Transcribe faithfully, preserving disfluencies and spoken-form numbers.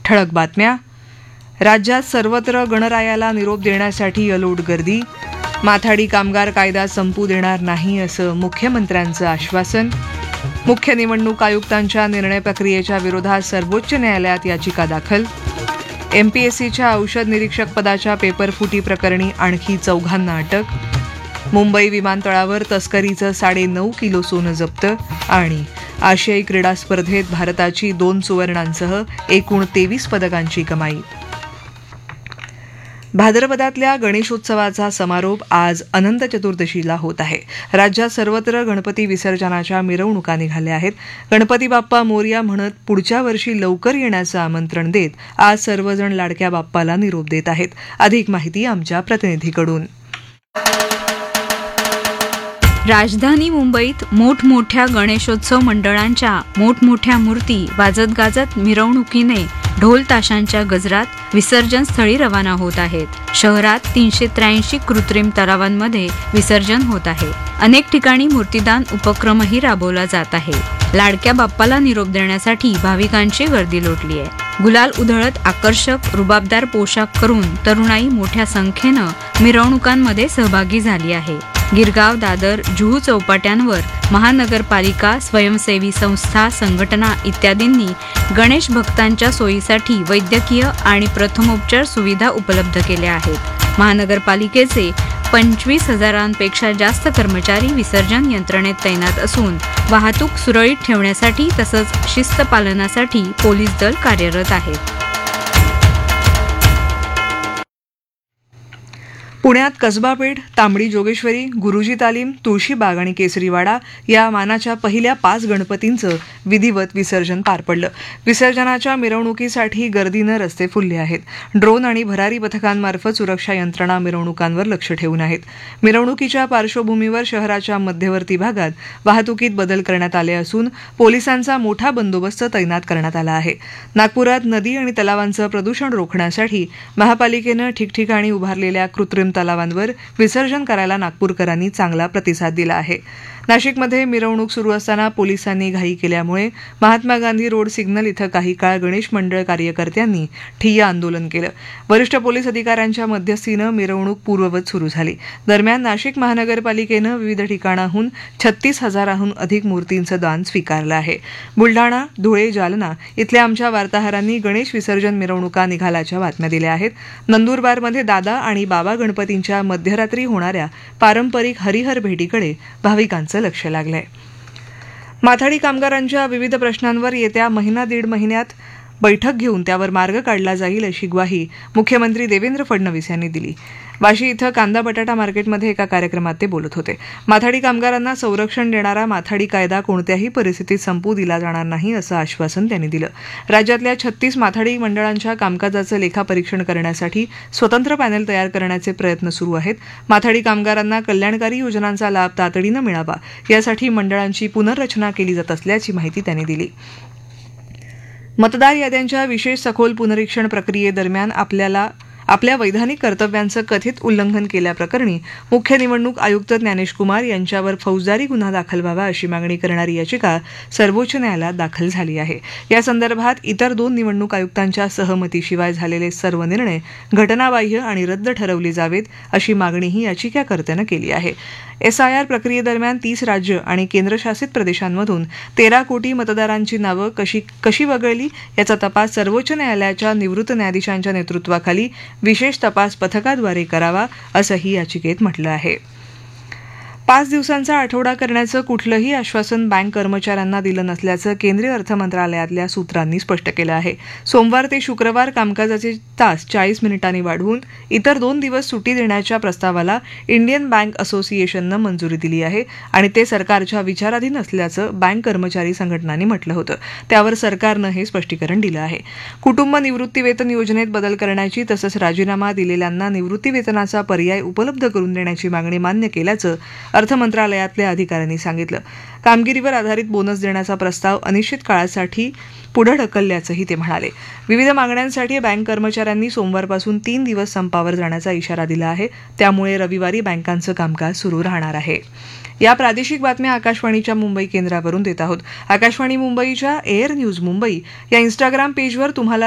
ठळक बातम्या. राज्यात सर्वत्र गणरायाला निरोप देण्यासाठी अलोट गर्दी. माथाडी कामगार कायदा संपू देणार नाही असं मुख्यमंत्र्यांचं आश्वासन. मुख्य निवडणूक आयुक्तांच्या निर्णय प्रक्रियेच्या विरोधात सर्वोच्च न्यायालयात याचिका दाखल. एमपीएससीच्या औषध निरीक्षक पदाच्या पेपरफुटी प्रकरणी आणखी चौघांना अटक. मुंबई विमानतळावर तस्करीचं साडेनऊ किलो सोनं जप्त. आणि आशियाई क्रीडा स्पर्धेत भारताची दोन सुवर्णांसह एकूण तेवीस पदकांची कमाई. भाद्रपदातल्या गणेशोत्सवाचा समारोप आज अनंत चतुर्दशीला होत आहे. राज्यात सर्वत्र गणपती विसर्जनाच्या मिरवणुका निघाल्या आहेत. गणपती बाप्पा मोरया म्हणत पुढच्या वर्षी लवकर येण्याचं आमंत्रण देत आज सर्वजण लाडक्या बाप्पाला निरोप देत आहेत. अधिक माहिती आमच्या प्रतिनिधीकडून. राजधानी मुंबईत मोठमोठ्या गणेशोत्सव मंडळांच्या मोठमोठ्या मूर्ती वाजत गाजत मिरवणुकीने ढोल ताशांच्या गजरात विसर्जन स्थळी रवाना होत आहेत. शहरात तीनशे त्र्याऐंशी कृत्रिम तलावांमध्ये विसर्जन होत आहे. अनेक ठिकाणी मूर्तीदान उपक्रमही राबवला जात आहे. लाडक्या बाप्पाला निरोप देण्यासाठी भाविकांची गर्दी लोटली आहे. गुलाल उधळत आकर्षक रुबाबदार पोशाख करून तरुणाई मोठ्या संख्येनं मिरवणुकांमध्ये सहभागी झाली आहे. गिरगाव, दादर, जुहू चौपाट्यांवर महानगरपालिका, स्वयंसेवी संस्था, संघटना इत्यादींनी गणेश भक्तांच्या सोयीसाठी वैद्यकीय आणि प्रथमोपचार सुविधा उपलब्ध केल्या आहेत. महानगरपालिकेचे पंचवीस हजारांपेक्षा जास्त कर्मचारी विसर्जन यंत्रणेत तैनात असून वाहतूक सुरळीत ठेवण्यासाठी तसंच शिस्त पालनासाठी पोलीस दल कार्यरत आहेत. पुण्यात कसबा पेठ, तांबडी जोगेश्वरी, गुरुजी तालीम, तुळशीबाग आणि केसरीवाडा या मानाच्या पहिल्या पाच गणपतींचं विधिवत विसर्जन पार पडलं. विसर्जनाच्या मिरवणुकीसाठी गर्दीनं रस्ते फुलले आहेत. ड्रोन आणि भरारी पथकांमार्फत सुरक्षा यंत्रणा मिरवणुकांवर लक्ष ठेवून आहेत. मिरवणुकीच्या पार्श्वभूमीवर शहराच्या मध्यवर्ती भागात वाहतुकीत बदल करण्यात आले असून पोलिसांचा मोठा बंदोबस्त तैनात करण्यात आला आहे. नागपुरात नदी आणि तलावांचं प्रदूषण रोखण्यासाठी महापालिकेनं ठिकठिकाणी उभारलेल्या कृत्रिम तलावांवर विसर्जन करायला नागपूरकरांनी चांगला प्रतिसाद दिला आहे. नाशिकमध्ये मिरवणूक सुरू असताना पोलिसांनी घाई केल्यामुळे महात्मा गांधी रोड सिग्नल इथं काही काळ गणेश मंडळ कार्यकर्त्यांनी ठिय्या आंदोलन केलं. वरिष्ठ पोलीस अधिकाऱ्यांच्या मध्यस्थीनं मिरवणूक पूर्ववत सुरू झाली. दरम्यान नाशिक महानगरपालिकेनं विविध ठिकाणाहून छत्तीस हजाराहून अधिक मूर्तींचं दान स्वीकारलं आहे. बुलढाणा, धुळे, जालना इथल्या आमच्या वार्ताहरांनी गणेश विसर्जन मिरवणुका निघाल्याच्या बातम्या दिल्या आहेत. नंदुरबारमध्ये दादा आणि बाबा गणपतींच्या मध्यरात्री होणाऱ्या पारंपरिक हरिहर भेटीकडे भाविकांचं लक्ष लागलंय. माथाडी कामगारांच्या विविध प्रश्नांवर येत्या महिना दीड महिन्यात बैठक घेऊन त्यावर मार्ग काढला जाईल अशी ग्वाही मुख्यमंत्री देवेंद्र फडणवीस यांनी दिली. वाशी इथं कांदा बटाटा मार्केटमध्ये एका कार्यक्रमात ते बोलत होते. माथाडी कामगारांना संरक्षण देणारा माथाडी कायदा कोणत्याही परिस्थितीत संपू दिला जाणार नाही असं आश्वासन त्यांनी दिलं. राज्यातल्या छत्तीस माथाडी मंडळांच्या कामकाजाचं लेखापरीक्षण करण्यासाठी स्वतंत्र पॅनेल तयार करण्याचे प्रयत्न सुरू आहेत. माथाडी कामगारांना कल्याणकारी योजनांचा लाभ तातडीनं मिळावा यासाठी मंडळांची पुनर्रचना केली जात असल्याची माहिती त्यांनी दिली. मतदार याद्यांच्या विशेष सखोल पुनरीक्षण प्रक्रियेदरम्यान आपल्याला आपल्या वैधानिक कर्तव्यांचं कथित उल्लंघन केल्याप्रकरणी मुख्य निवडणूक आयुक्त ज्ञानेश कुमार यांच्यावर फौजदारी गुन्हा दाखल व्हावा अशी मागणी करणारी याचिका सर्वोच्च न्यायालयात दाखल झाली आहे. या संदर्भात इतर दोन निवडणूक आयुक्तांच्या सहमतीशिवाय झालेले सर्व निर्णय घटनाबाह्य आणि रद्द ठरवले जावेत अशी मागणीही याचिकाकर्त्यानं केली आहे. एसआयआर प्रक्रियेदरम्यान तीस राज्य आणि केंद्रशासित प्रदेशांमधून तेरा कोटी मतदारांची नावं कशी कशी वगळली याचा तपास सर्वोच्च न्यायालयाच्या निवृत्त न्यायाधीशांच्या नेतृत्वाखाली विशेष तपास पथकाद्वारे करावा असंही याचिकेत म्हटलं आहे. पाच दिवसांचा आठवडा करण्याचं कुठलंही आश्वासन बँक कर्मचाऱ्यांना दिलं नसल्याचं केंद्रीय अर्थ मंत्रालयातल्या सूत्रांनी स्पष्ट केलं आहे. सोमवार ते शुक्रवार कामकाजाचे तास चाळीस मिनिटांनी वाढवून इतर दोन दिवस सुट्टी देण्याच्या प्रस्तावाला इंडियन बँक असोसिएशननं मंजुरी दिली आहे आणि ते सरकारच्या विचाराधीन असल्याचं बँक कर्मचारी संघटनांनी म्हटलं होतं. त्यावर सरकारनं हे स्पष्टीकरण दिलं आहे. कुटुंब निवृत्तीवेतन योजनेत बदल करण्याची तसंच राजीनामा दिलेल्यांना निवृत्तीवेतनाचा पर्याय उपलब्ध करून देण्याची मागणी मान्य केल्याचं अर्थ मंत्रालयातल्या अधिकाऱ्यांनी सांगितलं. कामगिरीवर आधारित बोनस देण्याचा प्रस्ताव अनिश्चित काळासाठी पुढे ढकलल्याचंही ते म्हणाले. विविध मागण्यांसाठी बँक कर्मचाऱ्यांनी सोमवारपासून तीन दिवस संपावर जाण्याचा इशारा दिला आहे. त्यामुळे रविवारी बँकांचं कामकाज सुरू राहणार आहे. या प्रादेशिक बातम्या आकाशवाणीच्या मुंबई केंद्रावरून देत आहोत. आकाशवाणी मुंबईच्या एअर न्यूज मुंबई या इन्स्टाग्राम पेजवर तुम्हाला